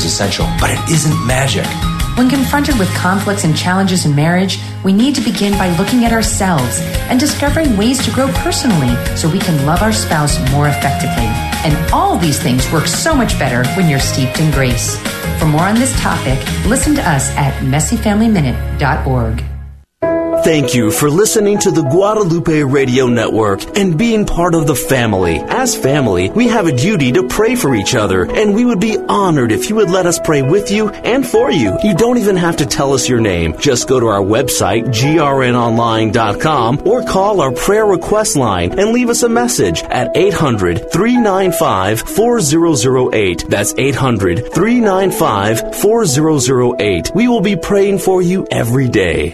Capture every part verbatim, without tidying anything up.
is essential, but it isn't magic. When confronted with conflicts and challenges in marriage, we need to begin by looking at ourselves and discovering ways to grow personally so we can love our spouse more effectively. And all these things work so much better when you're steeped in grace. For more on this topic, listen to us at messy family minute dot org. Thank you for listening to the Guadalupe Radio Network and being part of the family. As family, we have a duty to pray for each other, and we would be honored if you would let us pray with you and for you. You don't even have to tell us your name. Just go to our website, G R N online dot com, or call our prayer request line and leave us a message at eight hundred, three nine five, four zero zero eight. That's eight hundred, three nine five, four zero zero eight. We will be praying for you every day.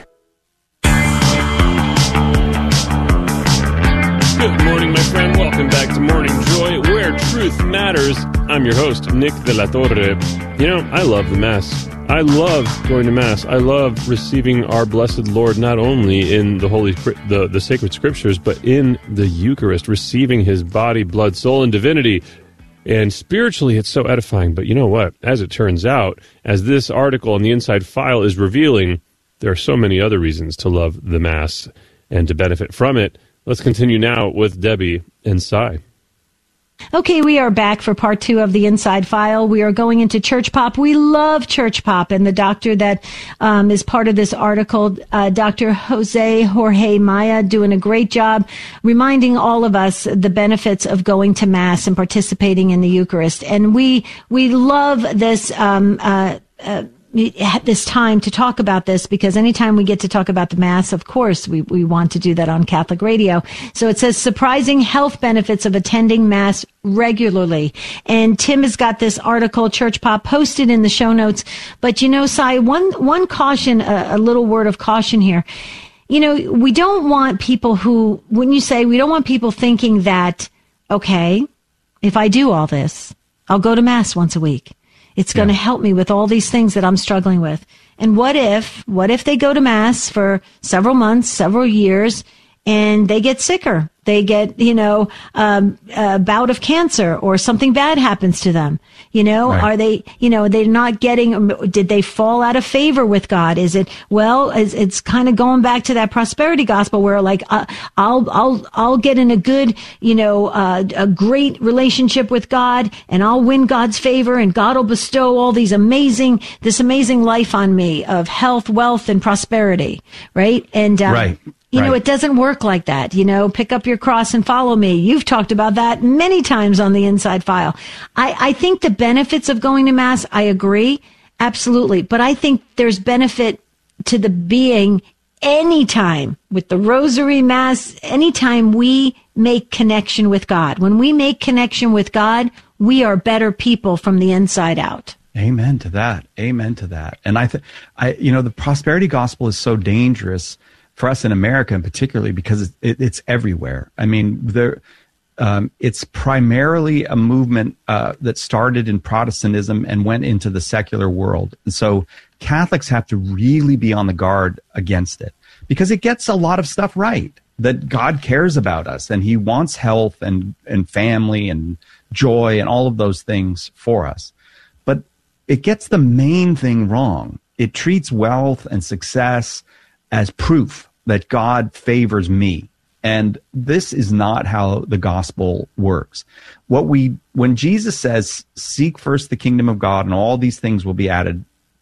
Good morning, my friend. Welcome back to Morning Joy, where truth matters. I'm your host, Nick de la Torre. You know, I love the Mass. I love going to Mass. I love receiving our blessed Lord not only in the holy, the, the sacred scriptures, but in the Eucharist, receiving his body, blood, soul, and divinity. And spiritually, it's so edifying. But you know what? As it turns out, as this article on the Inside File is revealing, there are so many other reasons to love the Mass and to benefit from it. Let's continue now with Debbie and Cy. Okay, we are back for part two of the Inside File. We are going into Church Pop. We love Church Pop, and the doctor that um, is part of this article, uh, Doctor Jose Jorge Maya, doing a great job reminding all of us the benefits of going to Mass and participating in the Eucharist. And we we love this um, uh, uh this time to talk about this, because anytime we get to talk about the Mass, of course, we, we want to do that on Catholic radio. So it says surprising health benefits of attending Mass regularly. And Tim has got this article, Church Pop, posted in the show notes. But, you know, Cy, one, one caution, a, a little word of caution here. You know, we don't want people who, when you say, we don't want people thinking that, okay, if I do all this, I'll go to Mass once a week. It's going to yeah. help me with all these things that I'm struggling with. And what if, what if they go to Mass for several months, several years, and they get sicker? They get, you know, um, a bout of cancer, or something bad happens to them. You know, right. Are they, you know, they're not getting, did they fall out of favor with God? Is it, well, it's, it's kind of going back to that prosperity gospel where like, uh, I'll, I'll, I'll get in a good, you know, uh, a great relationship with God, and I'll win God's favor, and God will bestow all these amazing, this amazing life on me of health, wealth, and prosperity. Right. And, um, right. You right. know, it doesn't work like that. You know, pick up your cross and follow me. You've talked about that many times on the Inside File. I, I think the benefits of going to Mass, I agree, absolutely. But I think there's benefit to the being anytime with the Rosary, Mass, anytime we make connection with God. When we make connection with God, we are better people from the inside out. Amen to that. Amen to that. And I think, I, you know, the prosperity gospel is so dangerous for us in America, and particularly because it, it's everywhere. I mean, there, um, it's primarily a movement uh, that started in Protestantism and went into the secular world. And so Catholics have to really be on the guard against it, because it gets a lot of stuff right, that God cares about us and he wants health and, and family and joy and all of those things for us. But it gets the main thing wrong. It treats wealth and success as proof that God favors me. And this is not how the gospel works. What we, when Jesus says, seek first the kingdom of God and all these things will be added,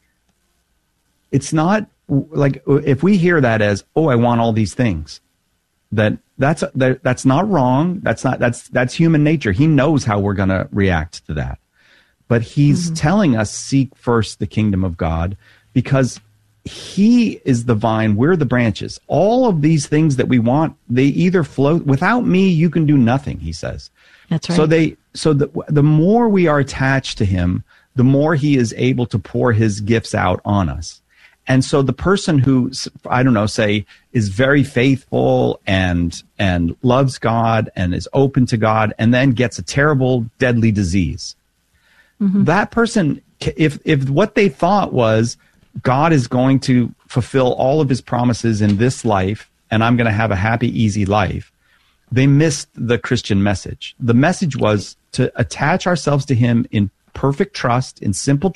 it's not like, if we hear that as, oh, I want all these things, that that's, that, that's not wrong. That's not, that's, that's human nature. He knows how we're going to react to that. But he's mm-hmm. telling us, seek first the kingdom of God, because he is the vine, we're the branches. All of these things that we want, they either flow. Without me, you can do nothing, he says. That's right. So they, so the, the more we are attached to him, the more he is able to pour his gifts out on us. And so the person who, I don't know, say is very faithful and, and loves God and is open to God, and then gets a terrible, deadly disease. Mm-hmm. That person, if, if what they thought was, God is going to fulfill all of his promises in this life, and I'm going to have a happy, easy life, they missed the Christian message. The message was to attach ourselves to him in perfect trust, in simple